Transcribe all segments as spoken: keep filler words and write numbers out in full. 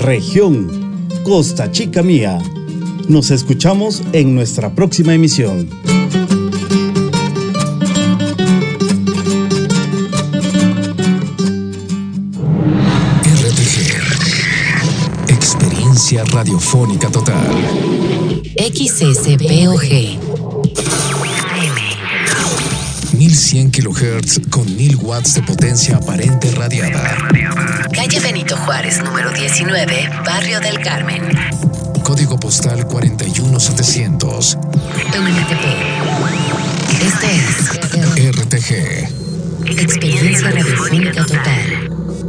región, Costa Chica mía. Nos escuchamos en nuestra próxima emisión. R T G, experiencia radiofónica total. X S P O G mil cien kilohertz con mil watts de potencia aparente radiada. Calle Benito Juárez, número diecinueve, Barrio del Carmen. Código postal cuarenta y uno setecientos. M T P. Esto es R T G, experiencia radiofónica total.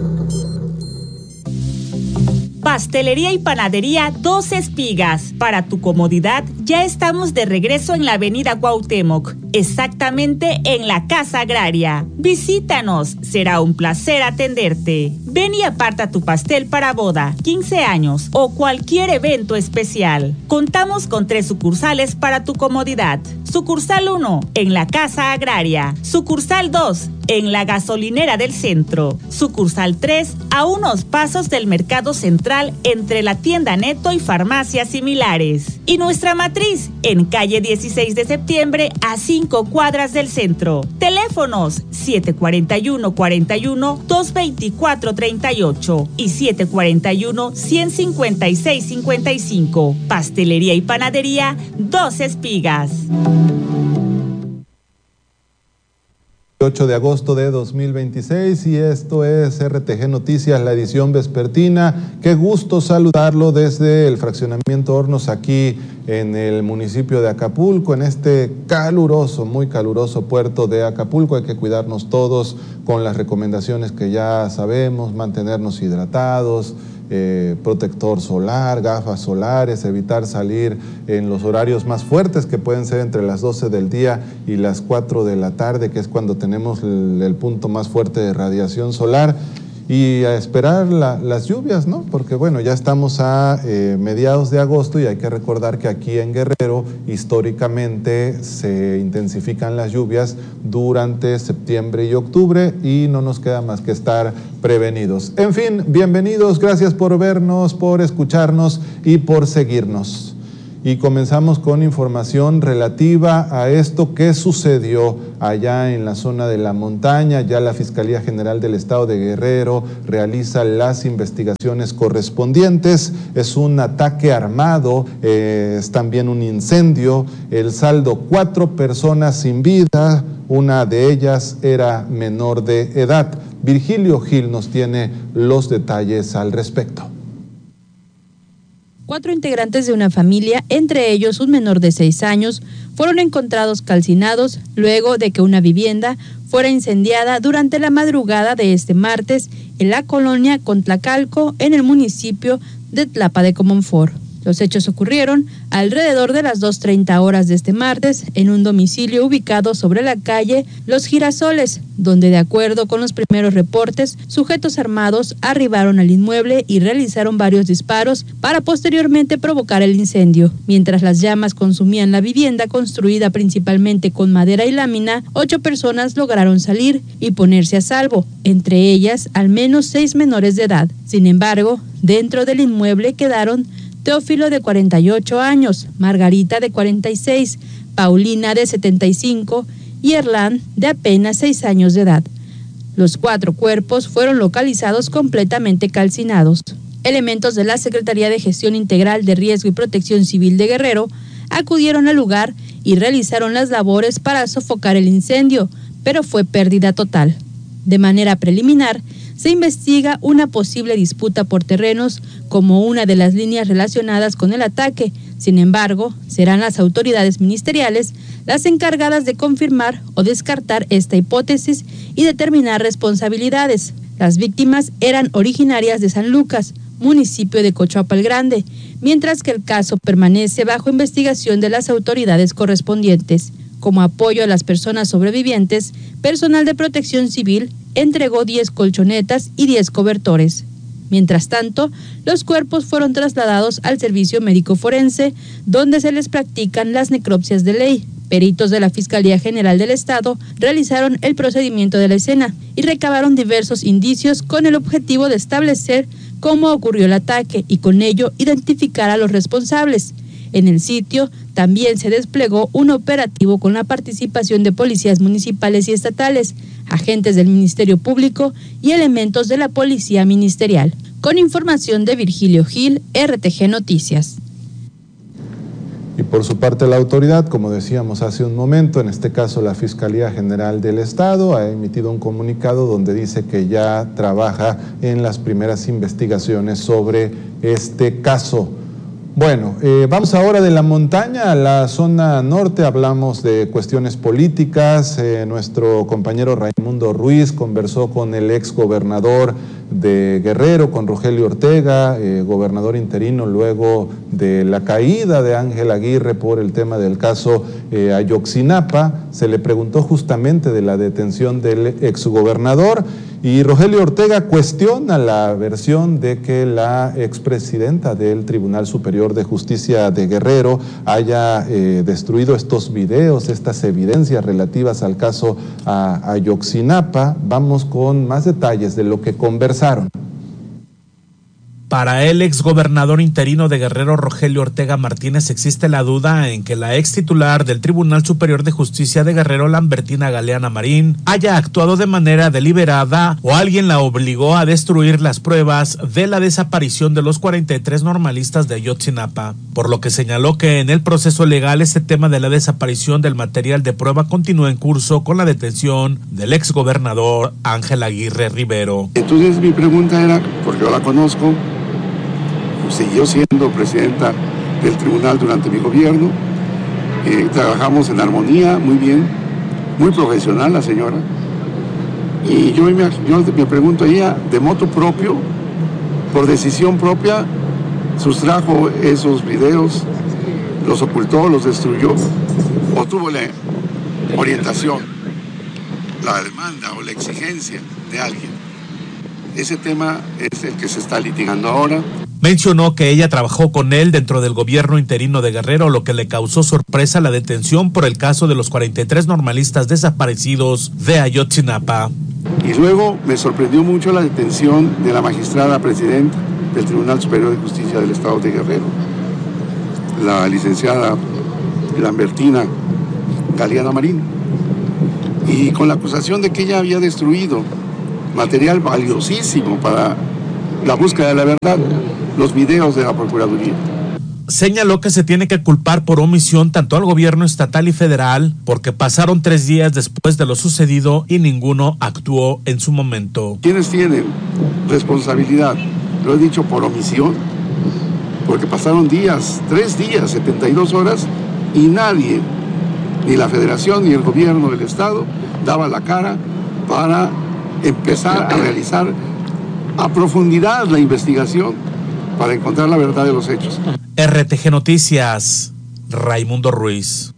Pastelería y panadería Dos Espigas. Para tu comodidad, ya estamos de regreso en la avenida Cuauhtémoc, exactamente en la Casa Agraria. Visítanos, será un placer atenderte. Ven y aparta tu pastel para boda, quince años o cualquier evento especial. Contamos con tres sucursales para tu comodidad. Sucursal uno, en la Casa Agraria. Sucursal dos, en la gasolinera del centro. Sucursal tres, a unos pasos del mercado central entre la tienda Neto y farmacias similares. Y nuestra matriz, en calle dieciséis de septiembre, a cinco cuadras del centro. Teléfonos siete cuarenta y uno, cuarenta y uno, doscientos veinticuatro, treinta y ocho y siete cuarenta y uno, ciento cincuenta y seis, cincuenta y cinco. Pastelería y panadería Dos Espigas. ocho de agosto de dos mil veintiséis y esto es R T G Noticias, la edición vespertina. Qué gusto saludarlo desde el fraccionamiento Hornos aquí en el municipio de Acapulco, en este caluroso, muy caluroso puerto de Acapulco. Hay que cuidarnos todos con las recomendaciones que ya sabemos, mantenernos hidratados, Eh, protector solar, gafas solares, evitar salir en los horarios más fuertes que pueden ser entre las doce del día y las cuatro de la tarde, que es cuando tenemos el, el punto más fuerte de radiación solar, y a esperar la, las lluvias, ¿no? Porque bueno, ya estamos a eh, mediados de agosto y hay que recordar que aquí en Guerrero históricamente se intensifican las lluvias durante septiembre y octubre y no nos queda más que estar prevenidos. En fin, bienvenidos, gracias por vernos, por escucharnos y por seguirnos. Y comenzamos con información relativa a esto que sucedió allá en la zona de la montaña. Ya la Fiscalía General del Estado de Guerrero realiza las investigaciones correspondientes. Es un ataque armado, eh, es también un incendio. El saldo, cuatro personas sin vida, una de ellas era menor de edad. Virgilio Gil nos tiene los detalles al respecto. Cuatro integrantes de una familia, entre ellos un menor de seis años, fueron encontrados calcinados luego de que una vivienda fuera incendiada durante la madrugada de este martes en la colonia Contlacalco, en el municipio de Tlapa de Comonfort. Los hechos ocurrieron alrededor de las dos treinta horas de este martes en un domicilio ubicado sobre la calle Los Girasoles, donde, de acuerdo con los primeros reportes, sujetos armados arribaron al inmueble y realizaron varios disparos para posteriormente provocar el incendio. Mientras las llamas consumían la vivienda, construida principalmente con madera y lámina, ocho personas lograron salir y ponerse a salvo, entre ellas al menos seis menores de edad. Sin embargo, dentro del inmueble quedaron Teófilo, de cuarenta y ocho años, Margarita, de cuarenta y seis, Paulina, de setenta y cinco y Erlán, de apenas seis años de edad. Los cuatro cuerpos fueron localizados completamente calcinados. Elementos de la Secretaría de Gestión Integral de Riesgo y Protección Civil de Guerrero acudieron al lugar y realizaron las labores para sofocar el incendio, pero fue pérdida total. De manera preliminar, se investiga una posible disputa por terrenos como una de las líneas relacionadas con el ataque. Sin embargo, serán las autoridades ministeriales las encargadas de confirmar o descartar esta hipótesis y determinar responsabilidades. Las víctimas eran originarias de San Lucas, municipio de Cochuapa el Grande, mientras que el caso permanece bajo investigación de las autoridades correspondientes. Como apoyo a las personas sobrevivientes, personal de Protección Civil entregó diez colchonetas y diez cobertores. Mientras tanto, los cuerpos fueron trasladados al servicio médico forense, donde se les practican las necropsias de ley. Peritos de la Fiscalía General del Estado realizaron el procedimiento de la escena y recabaron diversos indicios con el objetivo de establecer cómo ocurrió el ataque y con ello identificar a los responsables. En el sitio también se desplegó un operativo con la participación de policías municipales y estatales, agentes del Ministerio Público y elementos de la Policía Ministerial. Con información de Virgilio Gil, R T G Noticias. Y por su parte la autoridad, como decíamos hace un momento, en este caso la Fiscalía General del Estado, ha emitido un comunicado donde dice que ya trabaja en las primeras investigaciones sobre este caso. Bueno, eh, vamos ahora de la montaña a la zona norte, hablamos de cuestiones políticas. Eh, nuestro compañero Raimundo Ruiz conversó con el ex gobernador de Guerrero, con Rogelio Ortega, eh, gobernador interino luego de la caída de Ángel Aguirre por el tema del caso eh, Ayotzinapa. Se le preguntó justamente de la detención del exgobernador y Rogelio Ortega cuestiona la versión de que la expresidenta del Tribunal Superior de Justicia de Guerrero haya eh, destruido estos videos, estas evidencias relativas al caso a Ayotzinapa. Vamos con más detalles de lo que conversaron. Para el exgobernador interino de Guerrero, Rogelio Ortega Martínez, existe la duda en que la ex titular del Tribunal Superior de Justicia de Guerrero, Lambertina Galeana Marín, haya actuado de manera deliberada o alguien la obligó a destruir las pruebas de la desaparición de los cuarenta y tres normalistas de Ayotzinapa, por lo que señaló que en el proceso legal este tema de la desaparición del material de prueba continúa en curso con la detención del exgobernador Ángel Aguirre Rivero. Entonces mi pregunta era, porque yo la conozco, siguió siendo presidenta del tribunal durante mi gobierno, eh, trabajamos en armonía, muy bien, muy profesional la señora, y yo me, yo me pregunto, ella de motu propio, por decisión propia, sustrajo esos videos, los ocultó, los destruyó, o tuvo la orientación, la demanda o la exigencia de alguien. Ese tema es el que se está litigando ahora. Mencionó que ella trabajó con él dentro del gobierno interino de Guerrero, lo que le causó sorpresa la detención por el caso de los cuarenta y tres normalistas desaparecidos de Ayotzinapa. Y luego me sorprendió mucho la detención de la magistrada presidenta del Tribunal Superior de Justicia del Estado de Guerrero, la licenciada Lambertina Galeana Marín, y con la acusación de que ella había destruido material valiosísimo para la búsqueda de la verdad, los videos de la Procuraduría. Señaló que se tiene que culpar por omisión tanto al gobierno estatal y federal, porque pasaron tres días después de lo sucedido y ninguno actuó en su momento. ¿Quiénes tienen responsabilidad? Lo he dicho por omisión, porque pasaron días, tres días, setenta y dos horas, y nadie, ni la federación ni el gobierno del estado, daba la cara para empezar a realizar a profundidad la investigación para encontrar la verdad de los hechos. R T G Noticias, Raimundo Ruiz.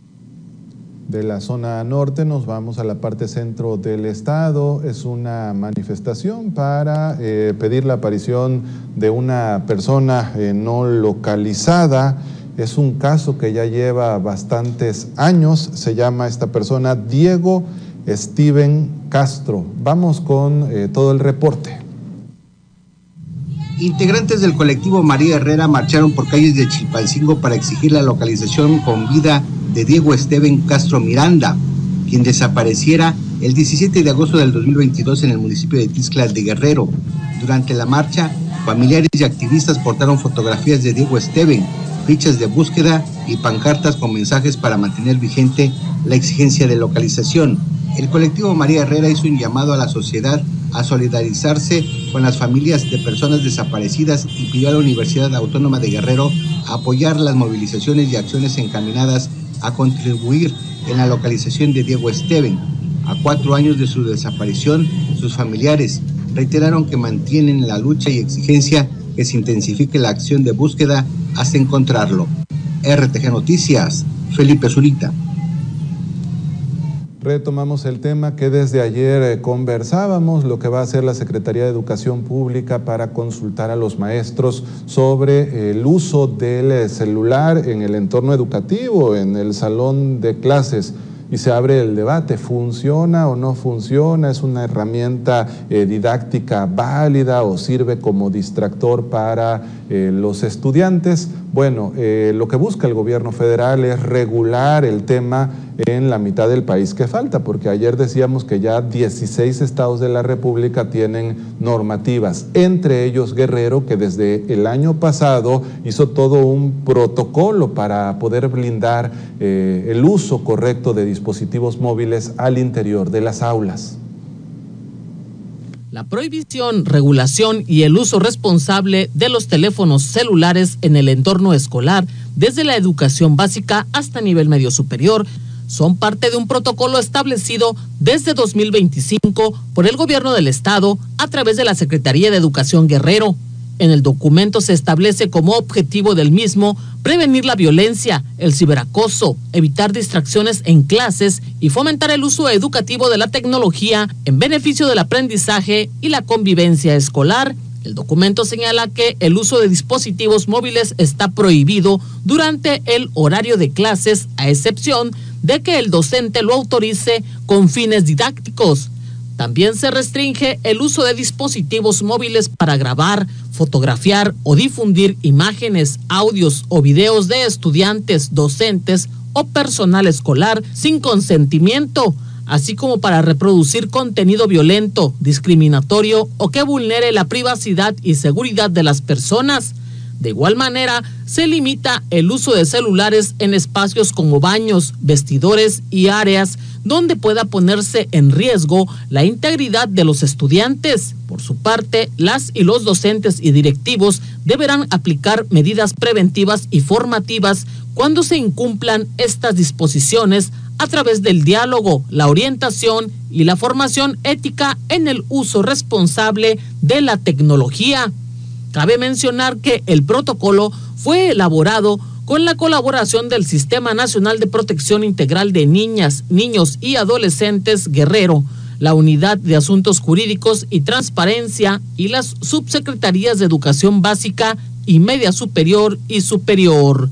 De la zona norte nos vamos a la parte centro del estado. Es una manifestación para eh, pedir la aparición de una persona eh, no localizada. Es un caso que ya lleva bastantes años. Se llama esta persona Diego Steven Castro. Vamos con eh, todo el reporte. Integrantes del colectivo María Herrera marcharon por calles de Chilpancingo para exigir la localización con vida de Diego Steven Castro Miranda, quien desapareciera el diecisiete de agosto del dos mil veintidós en el municipio de Tixla de Guerrero. Durante la marcha, familiares y activistas portaron fotografías de Diego Steven, fichas de búsqueda y pancartas con mensajes para mantener vigente la exigencia de localización. El colectivo María Herrera hizo un llamado a la sociedad a solidarizarse con las familias de personas desaparecidas y pidió a la Universidad Autónoma de Guerrero a apoyar las movilizaciones y acciones encaminadas a contribuir en la localización de Diego Steven. A cuatro años de su desaparición, sus familiares reiteraron que mantienen la lucha y exigencia que se intensifique la acción de búsqueda hasta encontrarlo. R T G Noticias, Felipe Zurita. Retomamos el tema que desde ayer conversábamos, lo que va a hacer la Secretaría de Educación Pública para consultar a los maestros sobre el uso del celular en el entorno educativo, en el salón de clases. y se abre el debate, ¿funciona o no funciona? ¿Es una herramienta eh, didáctica válida o sirve como distractor para eh, los estudiantes? Bueno, eh, lo que busca el gobierno federal es regular el tema en la mitad del país que falta, porque ayer decíamos que ya dieciséis estados de la República tienen normativas, entre ellos Guerrero, que desde el año pasado hizo todo un protocolo para poder blindar eh, el uso correcto de dispositivos móviles al interior de las aulas. La prohibición, regulación y el uso responsable de los teléfonos celulares en el entorno escolar, desde la educación básica hasta nivel medio superior, son parte de un protocolo establecido desde dos mil veinticinco por el gobierno del estado a través de la Secretaría de Educación Guerrero. En el documento se establece como objetivo del mismo prevenir la violencia, el ciberacoso, evitar distracciones en clases y fomentar el uso educativo de la tecnología en beneficio del aprendizaje y la convivencia escolar. El documento señala que el uso de dispositivos móviles está prohibido durante el horario de clases, a excepción de que el docente lo autorice con fines didácticos. También se restringe el uso de dispositivos móviles para grabar, fotografiar o difundir imágenes, audios o videos de estudiantes, docentes o personal escolar sin consentimiento, así como para reproducir contenido violento, discriminatorio o que vulnere la privacidad y seguridad de las personas. De igual manera, se limita el uso de celulares en espacios como baños, vestidores y áreas donde pueda ponerse en riesgo la integridad de los estudiantes. Por su parte, las y los docentes y directivos deberán aplicar medidas preventivas y formativas cuando se incumplan estas disposiciones a través del diálogo, la orientación y la formación ética en el uso responsable de la tecnología. Cabe mencionar que el protocolo fue elaborado con la colaboración del Sistema Nacional de Protección Integral de Niñas, Niños y Adolescentes Guerrero, la Unidad de Asuntos Jurídicos y Transparencia y las Subsecretarías de Educación Básica y Media Superior y Superior.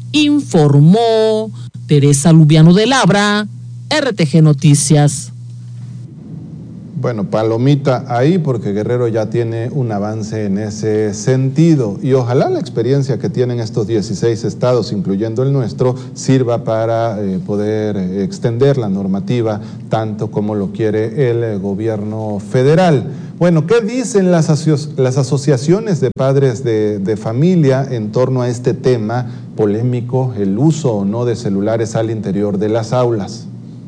Informó Teresa Lubiano de Labra, R T G Noticias. Bueno, palomita ahí porque Guerrero ya tiene un avance en ese sentido y ojalá la experiencia que tienen estos dieciséis estados, incluyendo el nuestro, sirva para eh, poder extender la normativa tanto como lo quiere el eh, gobierno federal. Bueno, ¿qué dicen las, aso- las asociaciones de padres de, de familia en torno a este tema polémico, el uso o no de celulares al interior de las aulas?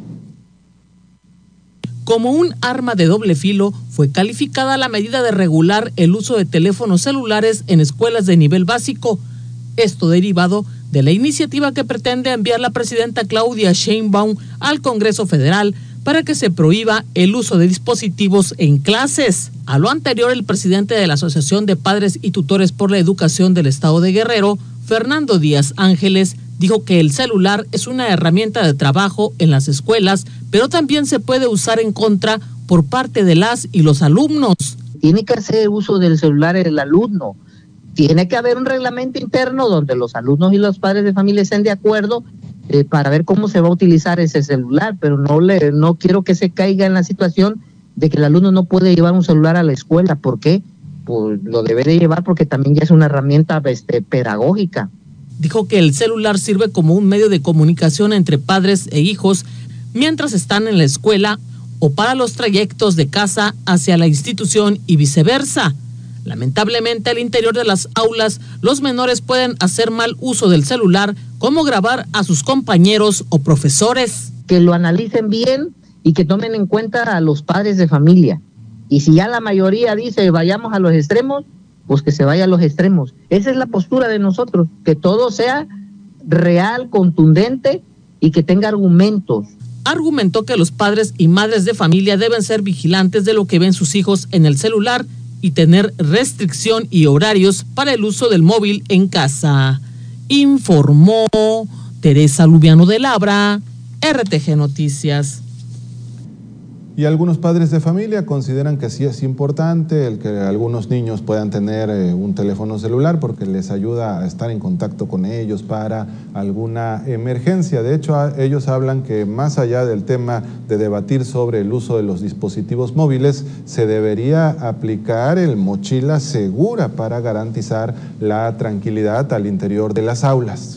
Como un arma de doble filo, fue calificada la medida de regular el uso de teléfonos celulares en escuelas de nivel básico. Esto derivado de la iniciativa que pretende enviar la presidenta Claudia Sheinbaum al Congreso Federal para que se prohíba el uso de dispositivos en clases. A lo anterior, el presidente de la Asociación de Padres y Tutores por la Educación del Estado de Guerrero, Fernando Díaz Ángeles, dijo que el celular es una herramienta de trabajo en las escuelas, pero también se puede usar en contra por parte de las y los alumnos. Tiene que hacer uso del celular el alumno. Tiene que haber un reglamento interno donde los alumnos y los padres de familia estén de acuerdo eh, para ver cómo se va a utilizar ese celular, pero no le no quiero que se caiga en la situación de que el alumno no puede llevar un celular a la escuela. ¿Por qué? Pues lo debe de llevar porque también ya es una herramienta este, pedagógica. Dijo que el celular sirve como un medio de comunicación entre padres e hijos mientras están en la escuela o para los trayectos de casa hacia la institución y viceversa. Lamentablemente, al interior de las aulas, los menores pueden hacer mal uso del celular, como grabar a sus compañeros o profesores. Que lo analicen bien y que tomen en cuenta a los padres de familia. Y si ya la mayoría dice vayamos a los extremos, pues que se vaya a los extremos. Esa es la postura de nosotros, que todo sea real, contundente y que tenga argumentos. Argumentó que los padres y madres de familia deben ser vigilantes de lo que ven sus hijos en el celular y tener restricción y horarios para el uso del móvil en casa. Informó Teresa Lubiano de Labra, R T G Noticias. Y algunos padres de familia consideran que sí es importante el que algunos niños puedan tener eh, un teléfono celular porque les ayuda a estar en contacto con ellos para alguna emergencia. De hecho, a, ellos hablan que más allá del tema de debatir sobre el uso de los dispositivos móviles, se debería aplicar el mochila segura para garantizar la tranquilidad al interior de las aulas.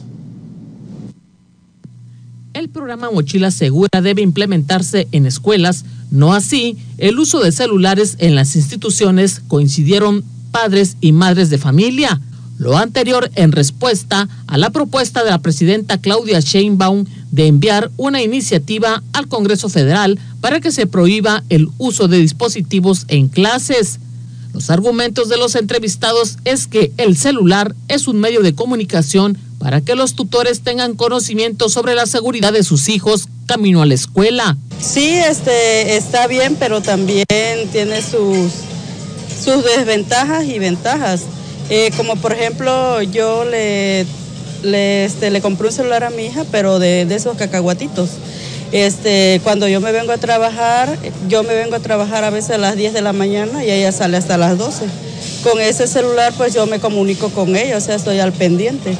El programa Mochila Segura debe implementarse en escuelas, no así el uso de celulares en las instituciones, coincidieron padres y madres de familia. Lo anterior en respuesta a la propuesta de la presidenta Claudia Sheinbaum de enviar una iniciativa al Congreso Federal para que se prohíba el uso de dispositivos en clases. Los argumentos de los entrevistados es que el celular es un medio de comunicación para que los tutores tengan conocimiento sobre la seguridad de sus hijos camino a la escuela. Sí, este, está bien, pero también tiene sus, sus desventajas y ventajas. Eh, como por ejemplo, yo le, le, este, le compré un celular a mi hija, pero de, de esos cacahuatitos. Este, cuando yo me vengo a trabajar, yo me vengo a trabajar a veces a las diez de la mañana y ella sale hasta las doce. Con ese celular pues yo me comunico con ella, o sea, estoy al pendiente.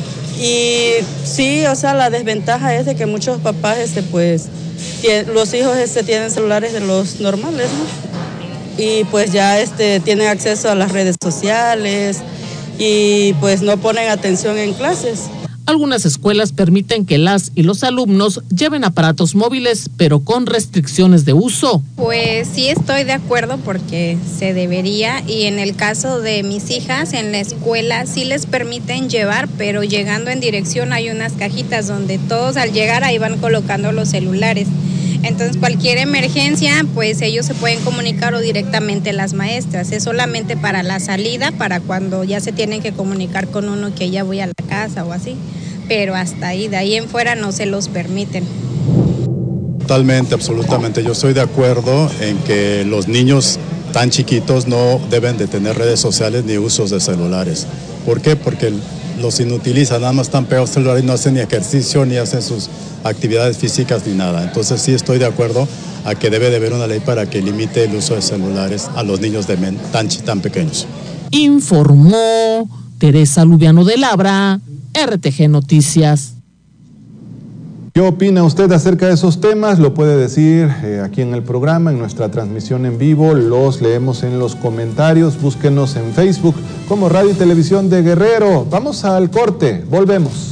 Y sí, o sea, la desventaja es de que muchos papás, este, pues, los hijos este, tienen celulares de los normales, ¿no? Y pues ya este, tienen acceso a las redes sociales y pues no ponen atención en clases. Algunas escuelas permiten que las y los alumnos lleven aparatos móviles, pero con restricciones de uso. Pues sí estoy de acuerdo porque se debería, y en el caso de mis hijas en la escuela sí les permiten llevar, pero llegando en dirección hay unas cajitas donde todos al llegar ahí van colocando los celulares. Entonces cualquier emergencia pues ellos se pueden comunicar o directamente las maestras. Es solamente para la salida, para cuando ya se tienen que comunicar con uno que ya voy a la casa o así. Pero hasta ahí, de ahí en fuera no se los permiten. Totalmente, absolutamente. Yo estoy de acuerdo en que los niños tan chiquitos no deben de tener redes sociales ni usos de celulares. ¿Por qué? Porque los inutilizan, nada más están pegados al celular y no hacen ni ejercicio, ni hacen sus actividades físicas, ni nada. Entonces sí estoy de acuerdo a que debe de haber una ley para que limite el uso de celulares a los niños de men, tan, tan pequeños. Informó Teresa Lubiano de Labra, R T G Noticias. ¿Qué opina usted acerca de esos temas? Lo puede decir eh, aquí en el programa, en nuestra transmisión en vivo. Los leemos en los comentarios. Búsquenos en Facebook como Radio y Televisión de Guerrero. Vamos al corte. Volvemos.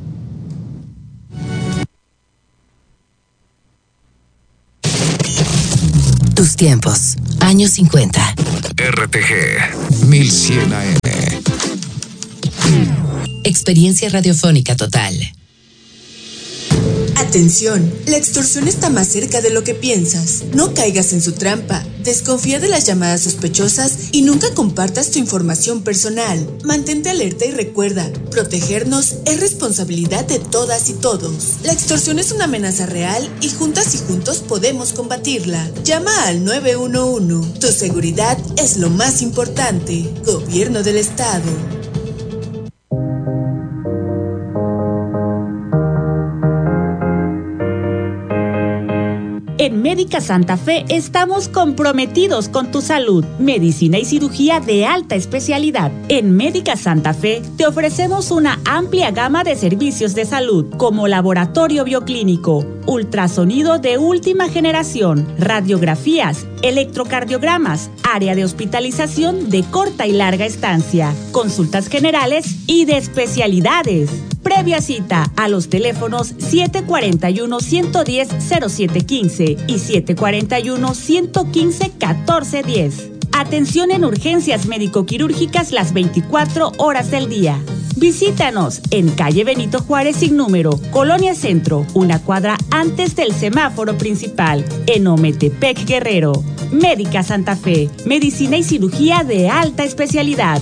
Tus tiempos, años cincuenta. R T G mil cien A M. Experiencia radiofónica total. Atención, la extorsión está más cerca de lo que piensas. No caigas en su trampa. Desconfía de las llamadas sospechosas y nunca compartas tu información personal. Mantente alerta y recuerda, protegernos es responsabilidad de todas y todos. La extorsión es una amenaza real y juntas y juntos podemos combatirla. Llama al nueve uno uno. Tu seguridad es lo más importante. Gobierno del Estado. En Médica Santa Fe estamos comprometidos con tu salud, medicina y cirugía de alta especialidad. En Médica Santa Fe te ofrecemos una amplia gama de servicios de salud, como laboratorio bioclínico, ultrasonido de última generación, radiografías, electrocardiogramas, área de hospitalización de corta y larga estancia, consultas generales y de especialidades. Previa cita a los teléfonos siete cuatro uno, uno uno cero, cero siete uno cinco y siete cuatro uno, uno uno cinco, uno cuatro uno cero. Atención en urgencias médico-quirúrgicas las veinticuatro horas del día. Visítanos en calle Benito Juárez sin número, Colonia Centro, una cuadra antes del semáforo principal, en Ometepec, Guerrero. Médica Santa Fe, medicina y cirugía de alta especialidad.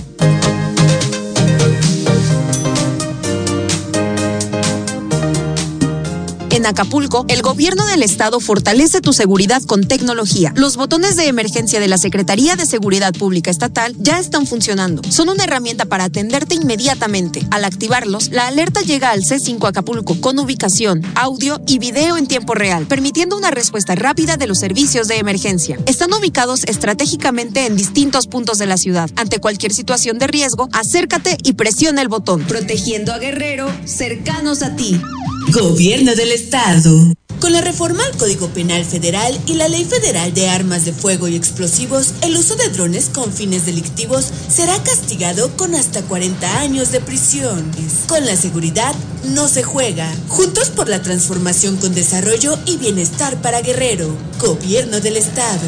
En Acapulco, el gobierno del estado fortalece tu seguridad con tecnología. Los botones de emergencia de la Secretaría de Seguridad Pública Estatal ya están funcionando. Son una herramienta para atenderte inmediatamente. Al activarlos, la alerta llega al C cinco Acapulco con ubicación, audio y video en tiempo real, permitiendo una respuesta rápida de los servicios de emergencia. Están ubicados estratégicamente en distintos puntos de la ciudad. Ante cualquier situación de riesgo, acércate y presiona el botón. Protegiendo a Guerrero, cercanos a ti. Gobierno del Estado. Con la reforma al Código Penal Federal y la Ley Federal de Armas de Fuego y Explosivos, el uso de drones con fines delictivos será castigado con hasta cuarenta años de prisión. Con la seguridad no se juega. Juntos por la transformación con desarrollo y bienestar para Guerrero. Gobierno del Estado.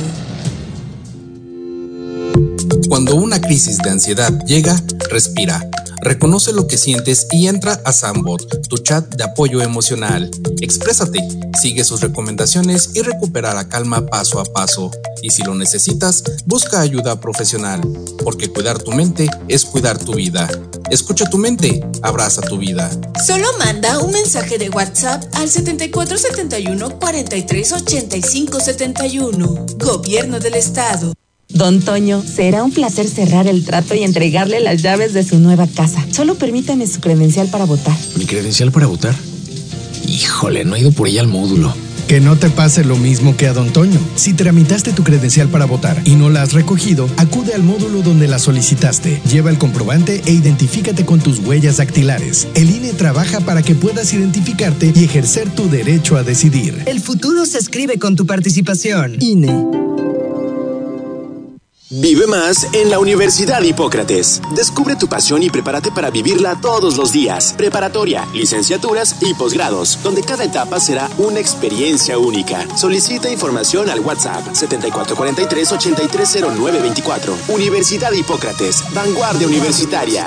Cuando una crisis de ansiedad llega, respira. Reconoce lo que sientes y entra a Sambot, tu chat de apoyo emocional. Exprésate, sigue sus recomendaciones y recupera la calma paso a paso. Y si lo necesitas, busca ayuda profesional, porque cuidar tu mente es cuidar tu vida. Escucha tu mente, abraza tu vida. Solo manda un mensaje de WhatsApp al setenta y cuatro setenta y uno cuarenta y tres ochenta y cinco setenta y uno. Gobierno del Estado. Don Toño, será un placer cerrar el trato y entregarle las llaves de su nueva casa. Solo permítame su credencial para votar. ¿Mi credencial para votar? Híjole, no he ido por ella al módulo. Que no te pase lo mismo que a Don Toño. Si tramitaste tu credencial para votar y no la has recogido, acude al módulo donde la solicitaste. Lleva el comprobante e identifícate con tus huellas dactilares. El I N E trabaja para que puedas identificarte y ejercer tu derecho a decidir. El futuro se escribe con tu participación. I N E. Vive más en la Universidad Hipócrates. Descubre tu pasión y prepárate para vivirla todos los días. Preparatoria, licenciaturas y posgrados, donde cada etapa será una experiencia única. Solicita información al WhatsApp setenta y cuatro cuarenta y tres ochenta y tres cero nueve veinticuatro. Universidad Hipócrates, vanguardia universitaria.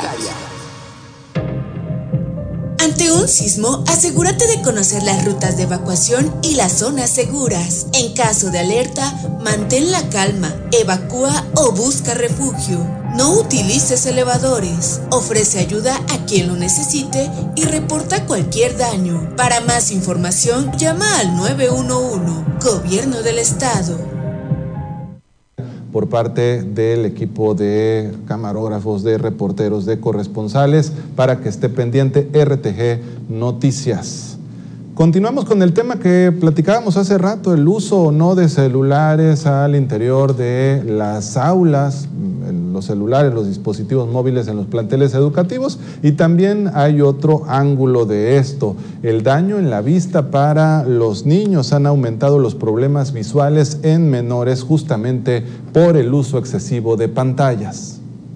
Ante un sismo, asegúrate de conocer las rutas de evacuación y las zonas seguras. En caso de alerta, mantén la calma, evacúa o busca refugio. No utilices elevadores. Ofrece ayuda a quien lo necesite y reporta cualquier daño. Para más información, llama al nueve uno uno. Gobierno del Estado. Por parte del equipo de camarógrafos, de reporteros, de corresponsales, para que esté pendiente R T G Noticias. Continuamos con el tema que platicábamos hace rato, el uso o no de celulares al interior de las aulas, los celulares, los dispositivos móviles en los planteles educativos, y también hay otro ángulo de esto, el daño en la vista para los niños. Han aumentado los problemas visuales en menores justamente por el uso excesivo de pantallas.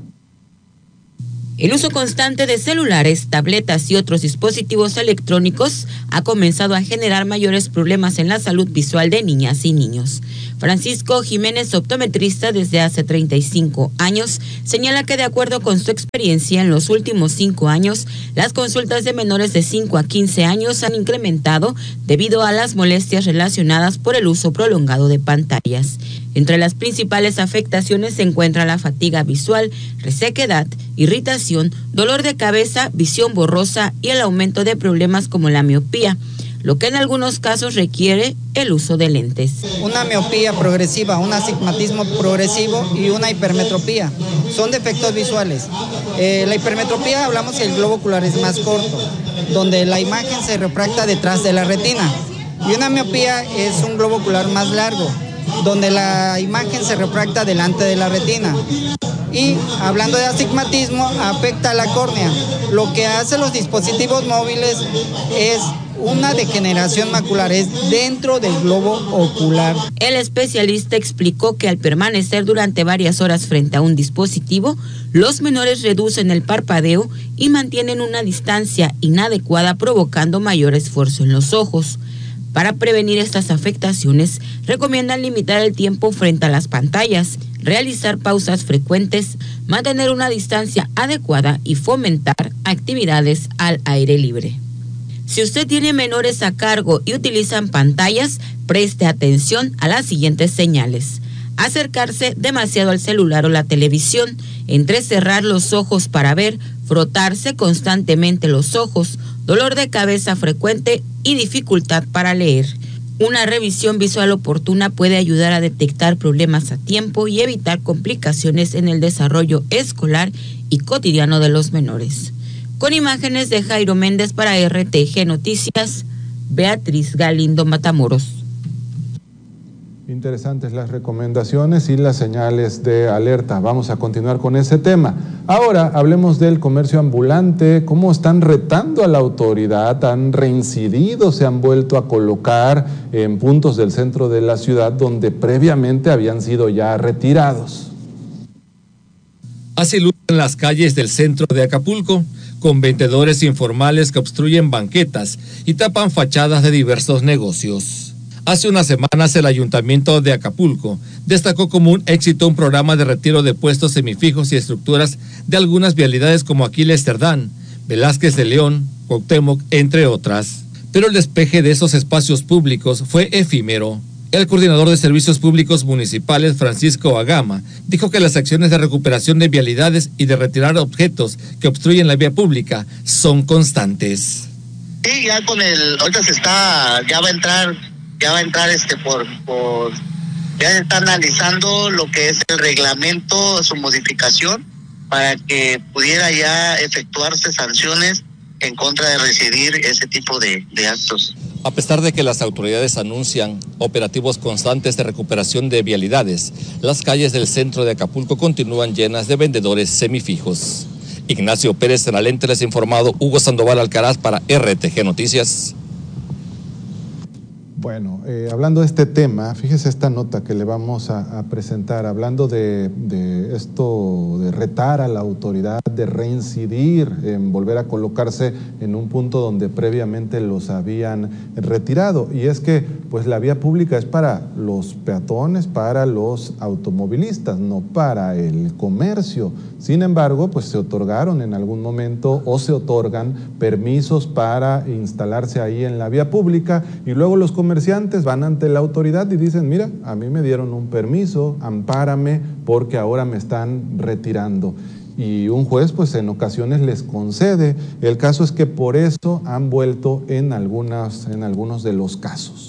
El uso constante de celulares, tabletas y otros dispositivos electrónicos ha comenzado a generar mayores problemas en la salud visual de niñas y niños. Francisco Jiménez, optometrista desde hace treinta y cinco años, señala que de acuerdo con su experiencia en los últimos cinco años, las consultas de menores de cinco a quince años han incrementado debido a las molestias relacionadas por el uso prolongado de pantallas. Entre las principales afectaciones se encuentra la fatiga visual, resequedad, irritación, dolor de cabeza, visión borrosa y el aumento de problemas como la miopía, lo que en algunos casos requiere el uso de lentes. Una miopía progresiva, un astigmatismo progresivo y una hipermetropía son defectos visuales. Eh, la hipermetropía, hablamos que el globo ocular es más corto, donde la imagen se refracta detrás de la retina, y una miopía es un globo ocular más largo, donde la imagen se refracta delante de la retina. Y hablando de astigmatismo, afecta a la córnea. Lo que hacen los dispositivos móviles es una degeneración macular, es dentro del globo ocular. El especialista explicó que al permanecer durante varias horas frente a un dispositivo, los menores reducen el parpadeo y mantienen una distancia inadecuada, provocando mayor esfuerzo en los ojos. Para prevenir estas afectaciones, recomiendan limitar el tiempo frente a las pantallas, realizar pausas frecuentes, mantener una distancia adecuada y fomentar actividades al aire libre. Si usted tiene menores a cargo y utilizan pantallas, preste atención a las siguientes señales. Acercarse demasiado al celular o la televisión, entrecerrar los ojos para ver, frotarse constantemente los ojos, dolor de cabeza frecuente y dificultad para leer. Una revisión visual oportuna puede ayudar a detectar problemas a tiempo y evitar complicaciones en el desarrollo escolar y cotidiano de los menores. Con imágenes de Jairo Méndez para R T G Noticias, Beatriz Galindo Matamoros. Interesantes las recomendaciones y las señales de alerta. Vamos a continuar con ese tema. Ahora hablemos del comercio ambulante, cómo están retando a la autoridad, han reincidido, se han vuelto a colocar en puntos del centro de la ciudad donde previamente habían sido ya retirados. Así lucen las calles del centro de Acapulco, con vendedores informales que obstruyen banquetas y tapan fachadas de diversos negocios. Hace unas semanas el Ayuntamiento de Acapulco destacó como un éxito un programa de retiro de puestos semifijos y estructuras de algunas vialidades como Aquiles Cerdán, Velázquez de León, Cuauhtémoc, entre otras. Pero el despeje de esos espacios públicos fue efímero. El coordinador de Servicios Públicos Municipales, Francisco Agama, dijo que las acciones de recuperación de vialidades y de retirar objetos que obstruyen la vía pública son constantes. Sí, ya con el, ahorita se está, ya va a entrar, ya va a entrar este por, por, ya se está analizando lo que es el reglamento, su modificación, para que pudiera ya efectuarse sanciones en contra de recidir ese tipo de, de actos. A pesar de que las autoridades anuncian operativos constantes de recuperación de vialidades, las calles del centro de Acapulco continúan llenas de vendedores semifijos. Ignacio Pérez, en la lente, les ha informado Hugo Sandoval Alcaraz para R T G Noticias. Bueno, eh, hablando de este tema, fíjese esta nota que le vamos a, a presentar, hablando de, de esto, de retar a la autoridad, de reincidir, en volver a colocarse en un punto donde previamente los habían retirado. Y es que, pues, la vía pública es para los peatones, para los automovilistas, no para el comercio. Sin embargo, pues se otorgaron en algún momento o se otorgan permisos para instalarse ahí en la vía pública y luego los comerciantes comerciantes van ante la autoridad y dicen, mira, a mí me dieron un permiso, ampárame porque ahora me están retirando. Y un juez pues en ocasiones les concede. El caso es que por eso han vuelto en, algunas, en algunos de los casos.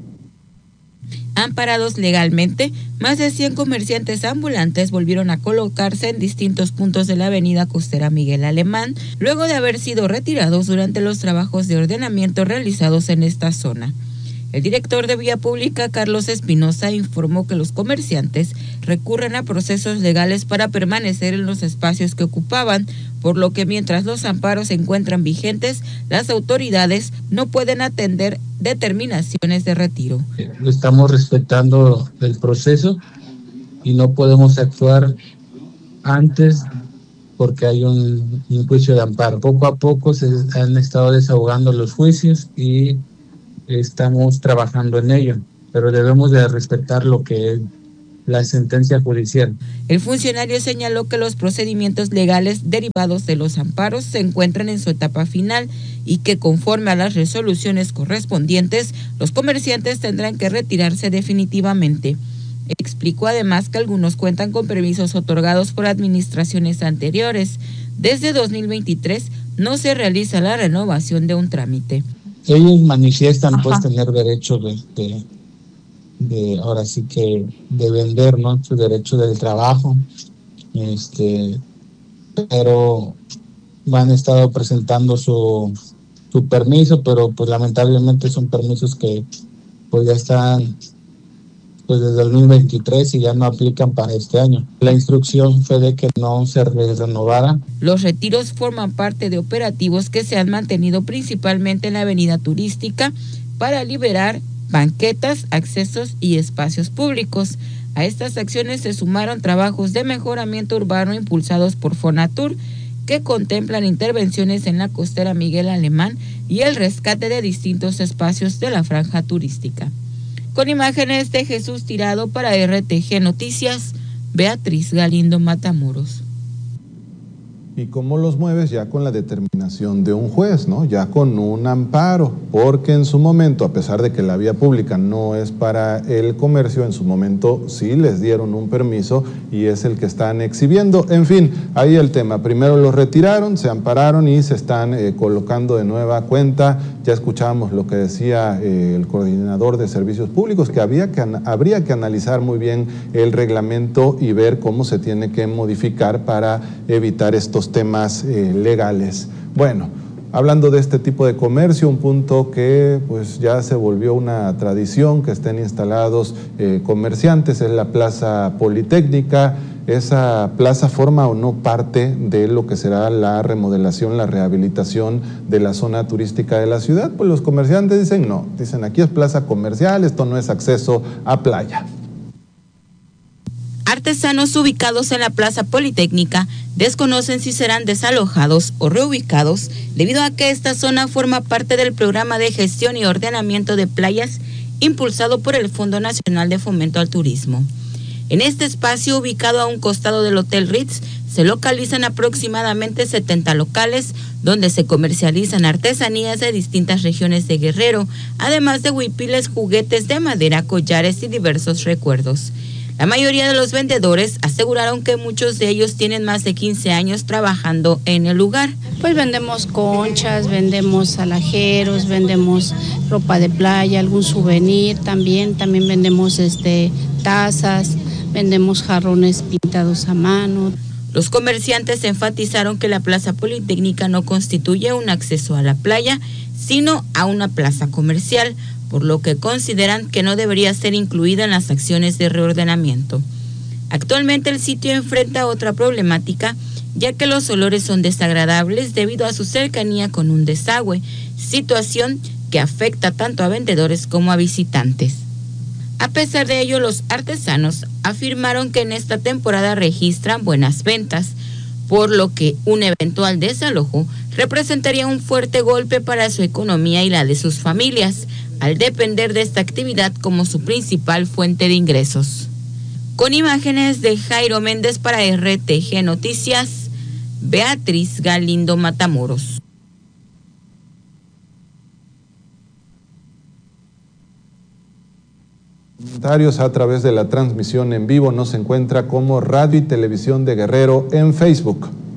Amparados legalmente, más de cien comerciantes ambulantes volvieron a colocarse en distintos puntos de la avenida costera Miguel Alemán, luego de haber sido retirados durante los trabajos de ordenamiento realizados en esta zona. El director de Vía Pública, Carlos Espinosa, informó que los comerciantes recurren a procesos legales para permanecer en los espacios que ocupaban, por lo que mientras los amparos se encuentran vigentes, las autoridades no pueden atender determinaciones de retiro. Estamos respetando el proceso y no podemos actuar antes porque hay un, un juicio de amparo. Poco a poco se han estado desahogando los juicios y estamos trabajando en ello, pero debemos de respetar lo que es la sentencia judicial. El funcionario señaló que los procedimientos legales derivados de los amparos se encuentran en su etapa final y que conforme a las resoluciones correspondientes, los comerciantes tendrán que retirarse definitivamente. Explicó además que algunos cuentan con permisos otorgados por administraciones anteriores. Desde dos mil veintitrés no se realiza la renovación de un trámite. Ellos manifiestan Ajá. pues tener derecho de, de, de, ahora sí que de vender, ¿no? Su derecho del trabajo, este, pero han estado presentando su, su permiso, pero pues lamentablemente son permisos que pues ya están pues desde el dos mil veintitrés y ya no aplican para este año. La instrucción fue de que no se renovara. Los retiros forman parte de operativos que se han mantenido principalmente en la avenida turística para liberar banquetas, accesos y espacios públicos. A estas acciones se sumaron trabajos de mejoramiento urbano impulsados por Fonatur, que contemplan intervenciones en la costera Miguel Alemán y el rescate de distintos espacios de la franja turística. Con imágenes de Jesús Tirado para R T G Noticias, Beatriz Galindo Matamoros. ¿Y cómo los mueves? Ya con la determinación de un juez, ¿no? Ya con un amparo, porque en su momento, a pesar de que la vía pública no es para el comercio, en su momento sí les dieron un permiso y es el que están exhibiendo. En fin, ahí el tema. Primero los retiraron, se ampararon y se están eh, colocando de nueva cuenta. Ya escuchamos lo que decía eh, el coordinador de servicios públicos, que, había que habría que analizar muy bien el reglamento y ver cómo se tiene que modificar para evitar estos temas eh, legales. Bueno, hablando de este tipo de comercio, un punto que pues ya se volvió una tradición, que estén instalados eh, comerciantes, es la Plaza Politécnica. ¿Esa plaza forma o no parte de lo que será la remodelación, la rehabilitación de la zona turística de la ciudad? Pues los comerciantes dicen no, dicen aquí es plaza comercial, esto no es acceso a playa. Artesanos ubicados en la Plaza Politécnica desconocen si serán desalojados o reubicados debido a que esta zona forma parte del programa de gestión y ordenamiento de playas impulsado por el Fondo Nacional de Fomento al Turismo. En este espacio, ubicado a un costado del Hotel Ritz, se localizan aproximadamente setenta locales donde se comercializan artesanías de distintas regiones de Guerrero, además de huipiles, juguetes de madera, collares y diversos recuerdos. La mayoría de los vendedores aseguraron que muchos de ellos tienen más de quince años trabajando en el lugar. Pues vendemos conchas, vendemos alajeros, vendemos ropa de playa, algún souvenir también, también vendemos este tazas, vendemos jarrones pintados a mano. Los comerciantes enfatizaron que la Plaza Politécnica no constituye un acceso a la playa, sino a una plaza comercial, por lo que consideran que no debería ser incluida en las acciones de reordenamiento. Actualmente el sitio enfrenta otra problemática, ya que los olores son desagradables debido a su cercanía con un desagüe, situación que afecta tanto a vendedores como a visitantes. A pesar de ello, los artesanos afirmaron que en esta temporada registran buenas ventas, por lo que un eventual desalojo representaría un fuerte golpe para su economía y la de sus familias, al depender de esta actividad como su principal fuente de ingresos. Con imágenes de Jairo Méndez para R T G Noticias, Beatriz Galindo Matamoros. Comentarios a través de la transmisión en vivo nos encuentra como Radio y Televisión de Guerrero en Facebook.